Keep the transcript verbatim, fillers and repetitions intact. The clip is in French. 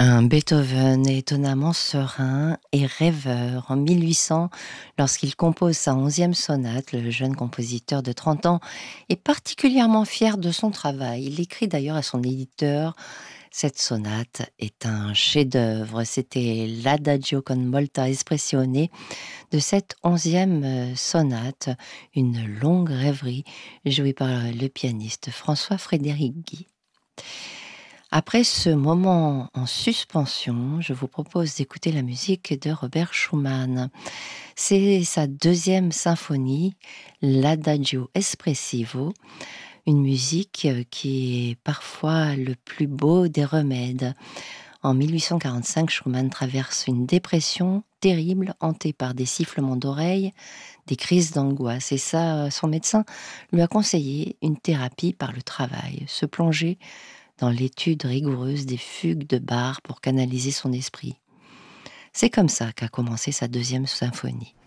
Un Beethoven étonnamment serein et rêveur. En mille huit cents, lorsqu'il compose sa onzième sonate, le jeune compositeur de trente ans est particulièrement fier de son travail. Il écrit d'ailleurs à son éditeur: «Cette sonate est un chef-d'œuvre». C'était l'Adagio con molta espressione de cette onzième euh, sonate, une longue rêverie jouée par le pianiste François-Frédéric Guy. Après ce moment en suspension, je vous propose d'écouter la musique de Robert Schumann. C'est sa deuxième symphonie, l'Adagio espressivo, une musique euh, qui est parfois le plus beau des remèdes. En mille huit cent quarante-cinq, Schumann traverse une dépression terrible, hantée par des sifflements d'oreilles, des crises d'angoisse. Et ça, son médecin lui a conseillé une thérapie par le travail, se plonger dans l'étude rigoureuse des fugues de Bach pour canaliser son esprit. C'est comme ça qu'a commencé sa deuxième symphonie.